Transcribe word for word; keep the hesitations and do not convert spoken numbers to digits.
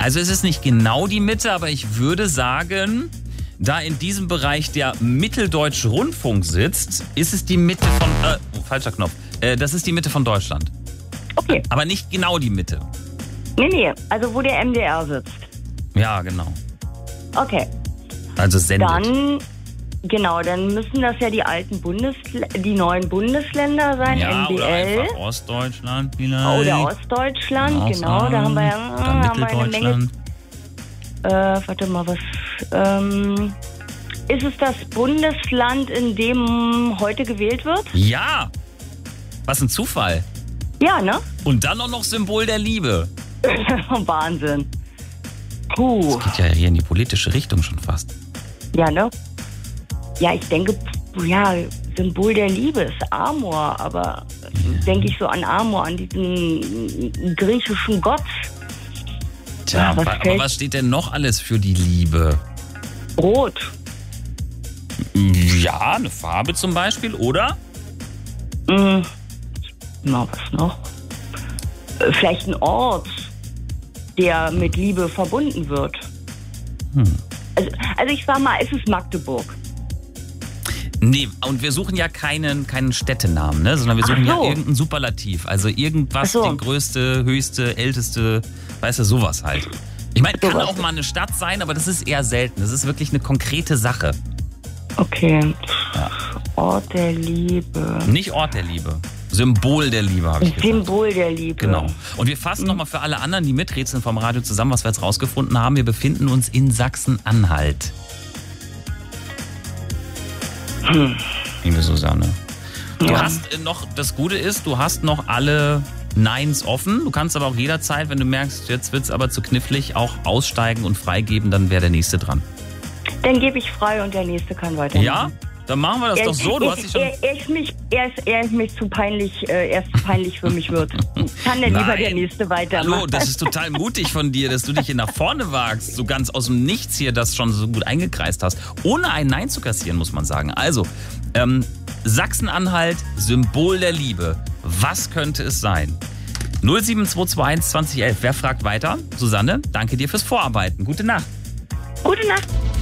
Also es ist nicht genau die Mitte, aber ich würde sagen, da in diesem Bereich der Mitteldeutsche Rundfunk sitzt, ist es die Mitte von... Äh, oh, falscher Knopf. Äh, das ist die Mitte von Deutschland. Okay. Aber nicht genau die Mitte. Nee, nee, also wo der M D R sitzt. Ja, genau. Okay. Also sendet. Dann, genau, dann müssen das ja die alten Bundes... die neuen Bundesländer sein, ja, N D L. Oder einfach Ostdeutschland vielleicht. Oder Ostdeutschland, genau, da haben wir ja... Oder haben wir eine Mitteldeutschland. Menge, äh, warte mal, was... Ähm, ist es das Bundesland, in dem heute gewählt wird? Ja! Was ein Zufall. Ja, ne? Und dann auch noch Symbol der Liebe. Wahnsinn. Puh. Das geht ja hier in die politische Richtung schon fast. Ja, ne? Ja, ich denke, ja, Symbol der Liebe ist Amor, aber Ja. denke ich so an Amor, an diesen griechischen Gott. Tja, Ja, was aber, aber fällt- was steht denn noch alles für die Liebe? Rot. Ja, eine Farbe zum Beispiel, oder? Hm. Na, was noch? Äh, Vielleicht ein Ort, der mit Liebe verbunden wird. Hm. Also, also ich sag mal, es ist Magdeburg. Nee, und wir suchen ja keinen, keinen Städtenamen, ne? Sondern wir suchen Ach so. ja irgendein Superlativ. Also irgendwas, Ach so. die größte, höchste, älteste, weißt du, sowas halt. Ich meine, kann Sowas. auch mal eine Stadt sein, aber das ist eher selten. Das ist wirklich eine konkrete Sache. Okay. Ja. Ort der Liebe. Nicht Ort der Liebe. Symbol der Liebe, habe ich gesagt. Symbol der Liebe. Genau. Und wir fassen nochmal für alle anderen, die miträtseln vom Radio zusammen, was wir jetzt rausgefunden haben. Wir befinden uns in Sachsen-Anhalt. Hm. Liebe Susanne. Du Ja. hast äh, noch, das Gute ist, du hast noch alle Neins offen. Du kannst aber auch jederzeit, wenn du merkst, jetzt wird es aber zu knifflig, auch aussteigen und freigeben, dann wäre der Nächste dran. Dann gebe ich frei und der Nächste kann weitermachen. Ja? Dann machen wir das Er, doch so. Du er, hast dich schon... er, er, ist mich, er, ist, er ist mich zu peinlich, äh, er ist zu peinlich für mich wird. Kann denn lieber Nein. der Nächste weitermachen? Hallo, das ist total mutig von dir, dass du dich hier nach vorne wagst, so ganz aus dem Nichts hier das schon so gut eingekreist hast, ohne ein Nein zu kassieren, muss man sagen. Also, ähm, Sachsen-Anhalt, Symbol der Liebe. Was könnte es sein? null sieben zwei zwei eins zwanzig elf. Wer fragt weiter? Susanne, danke dir fürs Vorarbeiten. Gute Nacht. Gute Nacht.